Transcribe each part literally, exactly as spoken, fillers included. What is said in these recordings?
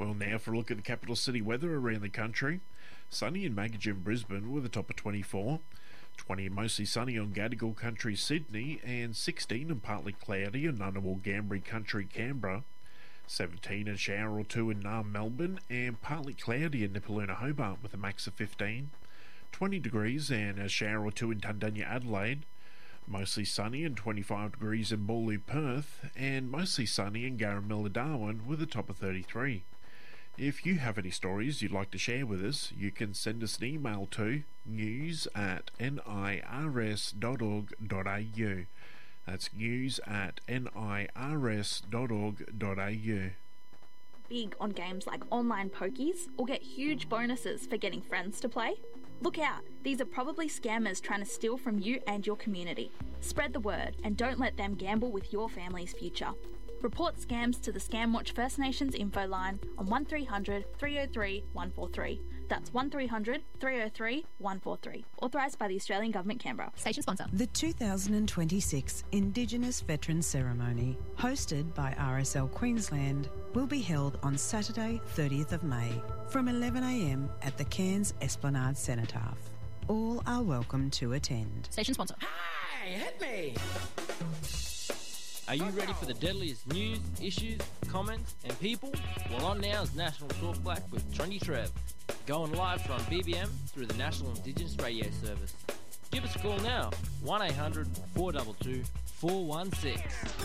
Well, now for a look at the capital city weather around the country. Sunny in Magagin, Brisbane with a top of twenty-four. twenty and mostly sunny on Gadigal Country, Sydney, and sixteen and partly cloudy on Ngunnawal, Gambri Country, Canberra. seventeen and shower or two in Naarm, Melbourne, and partly cloudy in Nipaluna, Hobart with a max of fifteen. twenty degrees and a shower or two in Tundunya, Adelaide. Mostly sunny and twenty-five degrees in Bawley, Perth, and mostly sunny in Garamilla, Darwin with a top of thirty-three. If you have any stories you'd like to share with us, you can send us an email to news at nirs dot org dot a u. That's news at nirs dot org dot a u. Big on games like online pokies or get huge bonuses for getting friends to play? Look out, these are probably scammers trying to steal from you and your community. Spread the word and don't let them gamble with your family's future. Report scams to the Scamwatch First Nations info line on one three hundred, three oh three, one four three. That's one three hundred, three oh three, one four three. Authorised by the Australian Government, Canberra. Station sponsor. The two thousand twenty-six Indigenous Veterans Ceremony, hosted by R S L Queensland, will be held on Saturday, thirtieth of May, from eleven a m at the Cairns Esplanade Cenotaph. All are welcome to attend. Station sponsor. Hi, hit me! Are you ready for the deadliest news, issues, comments and people? Well, on now is National Talk Black with Trendy Trev. Going live from B B M through the National Indigenous Radio Service. Give us a call now, one eight hundred, four two two, four one six.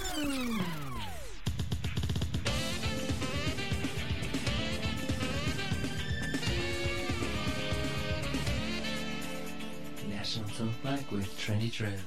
National Talk Black with Trendy Trev.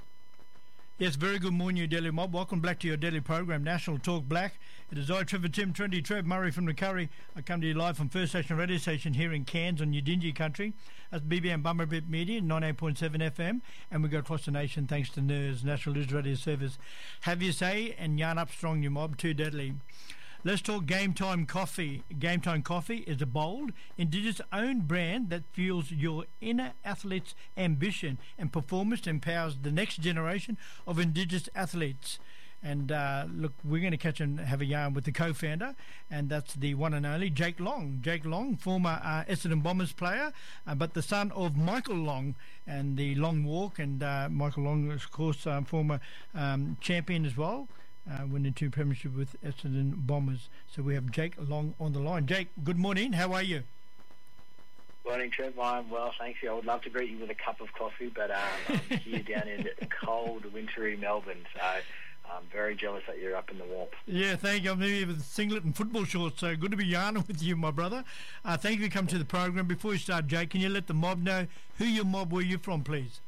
Yes, very good morning, you Daily Mob. Welcome back to your daily program, National Talk Black. It is I, Trevor Tim, Trendy Trev, Murray from the Curry. I come to you live from First Station Radio Station here in Cairns on Udingi Country. That's B B M Bummerbit Media, ninety-eight point seven F M. And we go across the nation thanks to N I R S, National News Radio Service. Have your say and yarn up strong, you mob. Too deadly. Let's talk Game Time Coffee. Game Time Coffee is a bold, Indigenous-owned brand that fuels your inner athlete's ambition and performance and empowers the next generation of Indigenous athletes. And uh, look, we're going to catch and have a yarn with the co-founder, and that's the one and only Jake Long. Jake Long, former uh, Essendon Bombers player, uh, but the son of Michael Long and the Long Walk, and uh, Michael Long, of course, um, former um, champion as well. Uh, winning two premiership with Essendon Bombers. So we have Jake Long on the line. Jake, good morning. How are you? Morning, Trev. I'm well, thanks. I would love to greet you with a cup of coffee, but um, I'm here down in cold, wintry Melbourne, so I'm very jealous that you're up in the warmth. Yeah, thank you. I'm here with singlet and football shorts, so good to be yarning with you, my brother. Uh, thank you for coming to the program. Before you start, Jake, can you let the mob know who your mob were you from, please?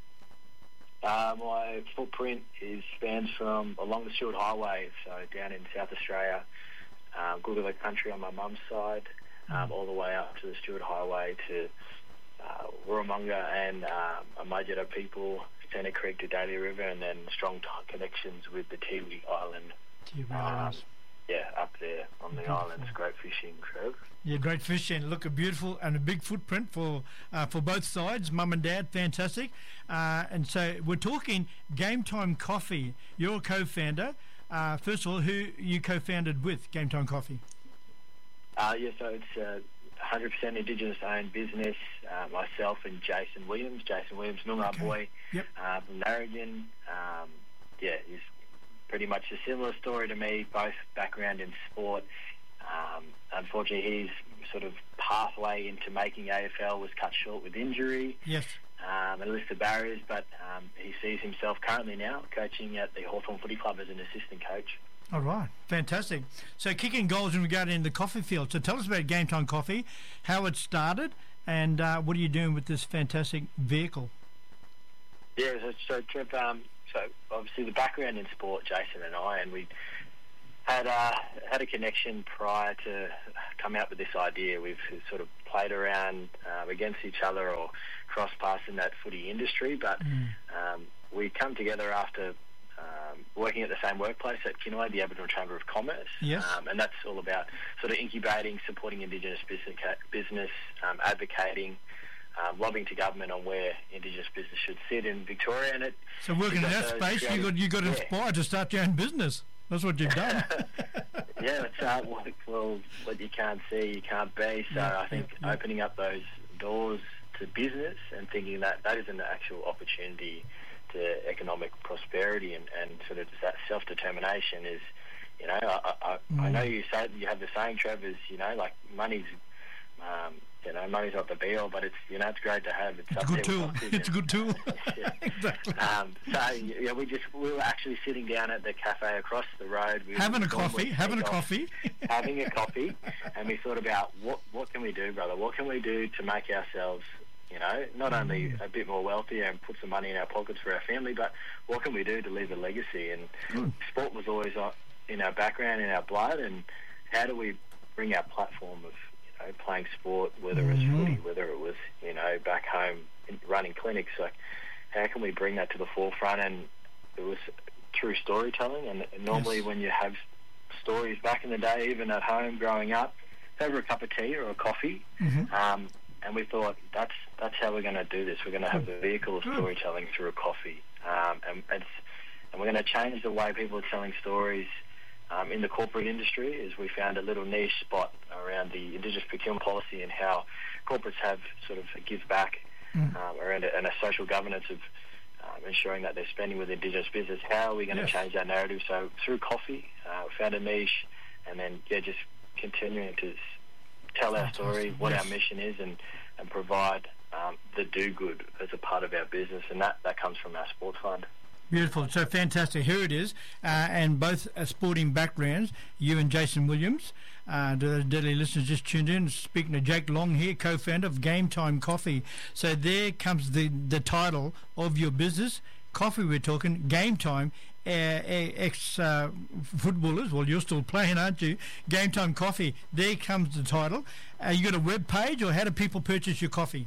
Uh, my footprint is spans from along the Stewart Highway, so down in South Australia, um, Googler Country on my mum's side, um, all the way up to the Stewart Highway to uh, Warramunga and um, Amajara people, Santa Creek to Daly River, and then strong t- connections with the Tiwi Island. Tiwi um, Islands. Yeah, up there on the islands. Great fishing, Trev. Yeah, great fishing. Look, a beautiful and a big footprint for uh, for both sides, mum and dad, fantastic. Uh, and so we're talking Game Time Coffee. You're a co-founder. Uh, first of all, who you co-founded with Game Time Coffee? Uh, yeah, so it's a one hundred percent Indigenous-owned business. Uh, myself and Jason Williams. Jason Williams, Noongar Okay. boy Yep. uh, from Narrogin. Um, yeah, he's pretty much a similar story to me, both background in sport. Um, unfortunately, his sort of pathway into making A F L was cut short with injury. Yes. Um, and a list of barriers, but um, he sees himself currently now coaching at the Hawthorn Footy Club as an assistant coach. All right, fantastic. So kicking goals in regard in the coffee field. So tell us about Game Time Coffee, how it started, and uh, what are you doing with this fantastic vehicle? Yeah, so, so Trev, um, so obviously the background in sport, Jason and I, and we had uh, had a connection prior to come out with this idea. We've sort of played around uh, against each other or cross paths in that footy industry, but Mm. um, we come together after um, working at the same workplace at Kinway, the Aboriginal Chamber of Commerce. Yes. Um, and that's all about sort of incubating, supporting Indigenous business, business um, advocating, um, lobbying to government on where Indigenous business should sit in Victoria. And it So working in got that those space, you creative- got you got yeah. inspired to start your own business. That's what you've done. Yeah, it's uh, what, well, what you can't see, you can't be. So Yeah, I think yeah, yeah. opening up those doors to business and thinking that that is an actual opportunity to economic prosperity and, and sort of that self-determination is, you know, I, I, Mm. I know you say you have the saying, Trev, is, you know, like money's, um, you know, money's not the be-all, but it's, you know, it's great to have. It's, It's a up good there tool. with oxygen. It's a good tool. Yeah. Exactly. Um, so yeah, we just we were actually sitting down at the cafe across the road. We Having were a coffee. normally Having a off, coffee. having a coffee, and we thought about what what can we do, brother? What can we do to make ourselves, you know, not only a bit more wealthy and put some money in our pockets for our family, but what can we do to leave a legacy? And Good. sport was always uh, in our background, in our blood, and how do we bring our platform of, you know, playing sport, whether it was Mhm. footy, whether it was, you know, back home in- running clinics, like how can we bring that to the forefront? And it was through storytelling, and normally Yes. when you have stories back in the day, even at home growing up, over a cup of tea or a coffee, Mhm. um, and we thought that's that's how we're going to do this. We're going to have the vehicle of Good. storytelling through a coffee, um, and it's, and we're going to change the way people are telling stories um, in the corporate industry. Is we found a little niche spot around the Indigenous procurement policy and how corporates have sort of a give back Mm. um, around a, and a social governance of um, ensuring that they're spending with Indigenous business. How are we going to Yes. change that narrative? So through coffee, uh, we found a niche, and then yeah, just continuing to s- tell our story, Fantastic. what Yes. our mission is, and and provide um, the do-good as a part of our business, and that, that comes from our sports fund. Beautiful. So fantastic. Here it is. Uh, and both uh, sporting backgrounds, you and Jason Williams. Uh, the Deadly listeners just tuned in. Speaking to Jake Long here, co-founder of Game Time Coffee. So there comes the, the title of your business. Coffee, we're talking. Game Time. Uh, ex uh, footballers. Well, you're still playing, aren't you? Game Time Coffee. There comes the title. Uh, you got a web page, or how do people purchase your coffee?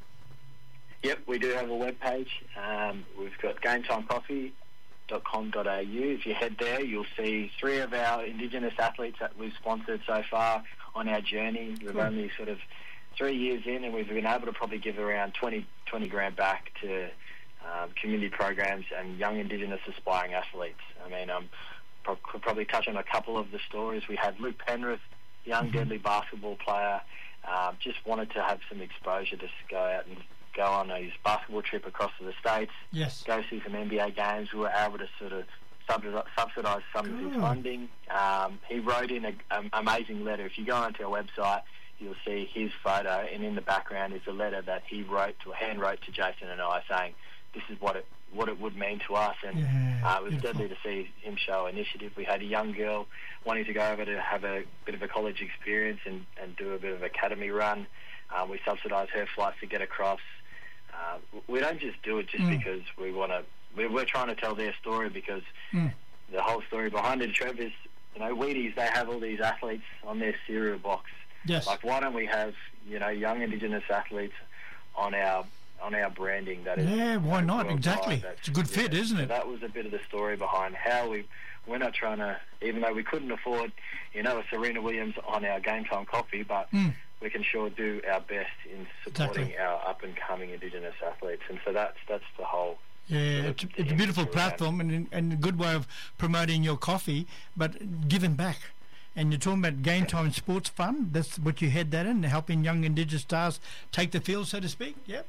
Yep, we do have a web page. Um, we've got game time coffee dot com dot a u. If you head there, you'll see three of our Indigenous athletes that we've sponsored so far on our journey. We've Cool. only sort of three years in, and we've been able to probably give around twenty, twenty grand back to um, community programs and young Indigenous aspiring athletes. I mean, um, pro- could probably touch on a couple of the stories. We had Luke Penrith, young Mhm. deadly basketball player, um, just wanted to have some exposure to go out and go on his basketball trip across to the States, Yes. go see some N B A games. We were able to sort of subsidi- subsidise some of his Good. funding. Um, he wrote in an amazing letter. If you go onto our website, you'll see his photo, and in the background is a letter that he wrote to, hand wrote to Jason and I, saying this is what it what it would mean to us. And Yeah, uh, it was beautiful. deadly to see him show initiative. We had a young girl wanting to go over to have a bit of a college experience and, and do a bit of academy run. Uh, we subsidised her flights to get across. Uh, we don't just do it just Mm. because we want to. We're, we're trying to tell their story, because Mm. the whole story behind it, Trev, is, you know, Wheaties, they have all these athletes on their cereal box. Yes. Like, why don't we have, you know, young Indigenous athletes on our on our branding? That is, Yeah, why you know, not? worldwide. Exactly. That's- It's a good fit, yeah. isn't So it? that was a bit of the story behind how we. We're not trying to, even though we couldn't afford, you know, a Serena Williams on our Game Time Coffee, but Mm. we can sure do our best in supporting Exactly. our up and coming Indigenous athletes, and so that's that's the whole. Yeah, it's, it's a beautiful platform and, and a good way of promoting your coffee, but giving back. And you're talking about Game Time Sports Fund. That's what you head that in, helping young Indigenous stars take the field, so to speak. Yep.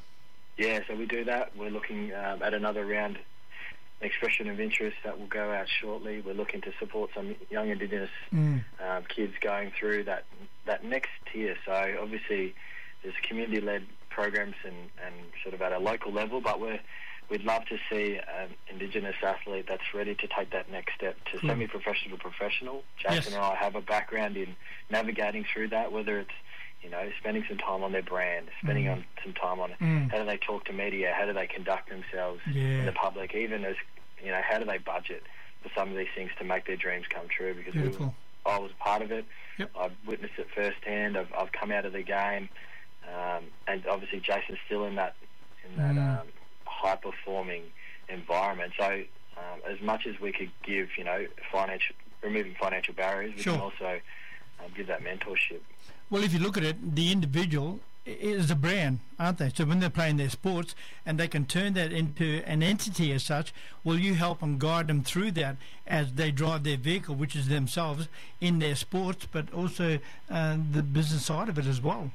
Yeah, so we do that. We're looking um, at another round expression of interest that will go out shortly. We're looking to support some young Indigenous Mm. um, kids going through that that next tier. So obviously there's community-led programs and, and sort of at a local level, but we're we'd love to see an Indigenous athlete that's ready to take that next step to Cool. semi-professional to professional. Jason Yes. and I have a background in navigating through that, whether it's, you know, spending some time on their brand, spending Mm. on some time on Mm. how do they talk to media, how do they conduct themselves Yeah. in the public, even as, you know, how do they budget for some of these things to make their dreams come true? Because we, Beautiful. I was part of it. Yep. I've witnessed it firsthand. I've, I've come out of the game, um, and obviously Jason's still in that in that Mm. um, high performing environment. So um, as much as we could give, you know, financial removing financial barriers, we Sure. can also um, give that mentorship. Well, if you look at it, the individual is a brand, aren't they? So when they're playing their sports and they can turn that into an entity as such, will you help and guide them through that as they drive their vehicle, which is themselves in their sports, but also uh, the business side of it as well?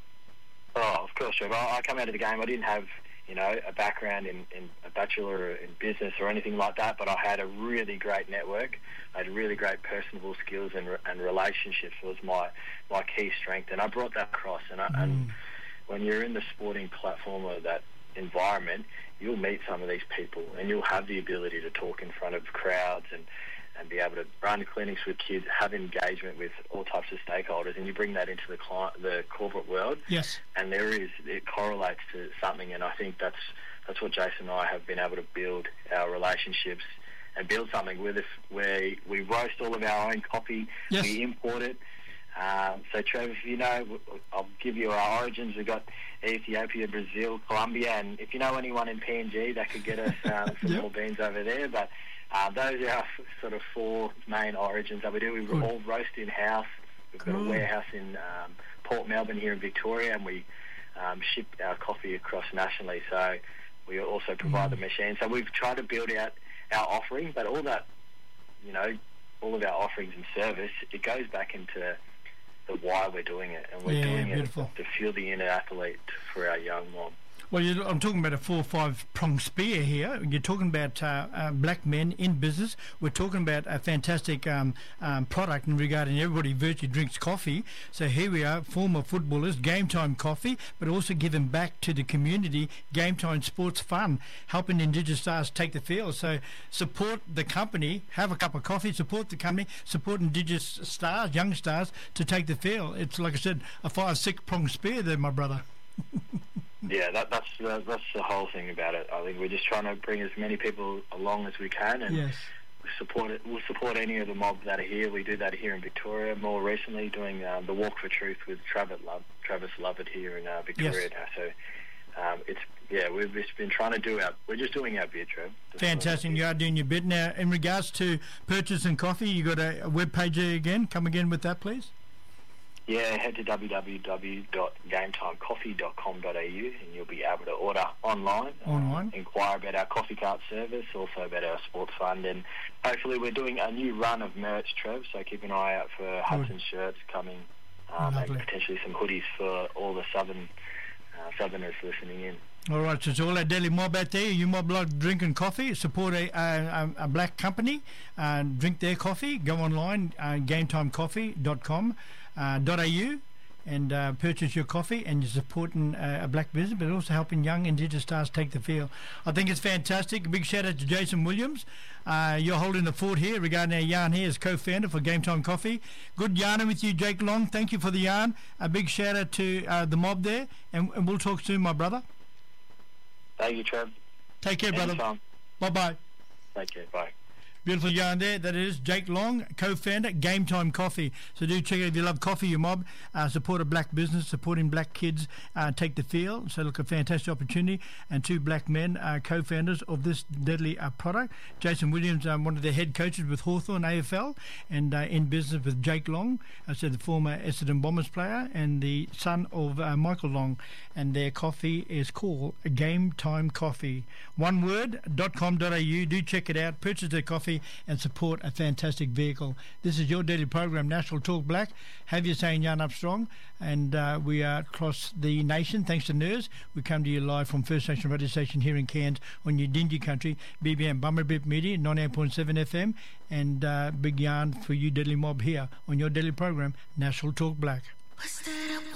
Oh, of course, Trev. I, I come out of the game. I didn't have, you know, a background in, in a bachelor in business or anything like that, but I had a really great network. I had really great personable skills and, and relationships was my, my key strength, and I brought that across. And, I, mm. and when you're in the sporting platform or that environment, you'll meet some of these people, and you'll have the ability to talk in front of crowds and, and be able to run clinics with kids, have engagement with all types of stakeholders, and you bring that into the client, the corporate world. Yes. And there is, it correlates to something, and I think that's that's what Jason and I have been able to build our relationships and build something with us where we roast all of our own coffee, yes. we import it. Um, so, Trevor, if you know, I'll give you our origins. We've got Ethiopia, Brazil, Colombia, and if you know anyone in P N G, that could get us um, some yep. more beans over there. But uh, those are our sort of four main origins that we do. We Good. all roast in-house. We've got Good. a warehouse in um, Port Melbourne here in Victoria, and we um, ship our coffee across nationally. So we also provide mm. the machine. So we've tried to build out our offering, but all that, you know, all of our offerings and service, it goes back into the why we're doing it, and we're yeah, doing beautiful. it to fuel the inner athlete for our young mob. Well, you're, I'm talking about a four or five prong spear here. You're talking about uh, uh, black men in business. We're talking about a fantastic um, um, product in regarding everybody virtually drinks coffee. So here we are, former footballers, game time coffee, but also giving back to the community, game time sports fun, helping Indigenous stars take the field. So support the company, have a cup of coffee, support the company, support Indigenous stars, young stars to take the field. It's, like I said, a five, six prong spear there, my brother. Yeah, that, that's uh, that's the whole thing about it. I think we're just trying to bring as many people along as we can, and yes. we support it. We'll support any of the mob that are here. We do that here in Victoria. More recently, doing um, the Walk for Truth with Travis Love, Travis Lovett here in uh, Victoria yes. now. So um, it's yeah, we've just been trying to do our. We're just doing our bit, Trev. Fantastic, you are doing your bit now. In regards to purchasing coffee, you got a, a web page there again. Come again with that, please. Yeah, head to w w w dot game time coffee dot com dot a u and you'll be able to order online. Online. Um, inquire about our coffee cart service, also about our sports fund, and hopefully we're doing a new run of merch, Trev, so keep an eye out for Hudson shirts coming, um, and potentially some hoodies for all the southern uh, southerners listening in. All right, so it's all our daily mob out there. You mob like drinking coffee, support a, a, a black company, uh, drink their coffee, go online, uh, game time coffee dot com. Uh, .au and uh, purchase your coffee, and you're supporting uh, a black business, but also helping young Indigenous stars take the field. I think it's fantastic. A big shout out to Jason Williams. Uh, you're holding the fort here regarding our yarn here as co-founder for Game Time Coffee. Good yarning with you, Jake Long. Thank you for the yarn. A big shout out to uh, the mob there, and, and we'll talk soon, my brother. Thank you, Trev. Take care, brother. Anytime. Bye-bye. Take care. Bye. Beautiful yarn there. That is Jake Long, co-founder, Game Time Coffee. So do check it if you love coffee, your mob. Uh, support a black business, supporting black kids uh, take the field. So look, a fantastic opportunity. And two black men are co-founders of this deadly uh, product. Jason Williams, um, one of the head coaches with Hawthorn A F L, and uh, in business with Jake Long, I said the former Essendon Bombers player, and the son of uh, Michael Long. And their coffee is called Game Time Coffee. One word, .com dot a u. Do check it out. Purchase their coffee and support a fantastic vehicle. This is your daily program, National Talk Black. Have you saying yarn up strong? And uh, we are across the nation, thanks to N E R S. We come to you live from First Nation Radio Station here in Cairns on your Dingy Country, B B M Bummerbip Media, ninety-eight point seven F M, and uh, big yarn for you, Deadly Mob, here on your daily program, National Talk Black. What's the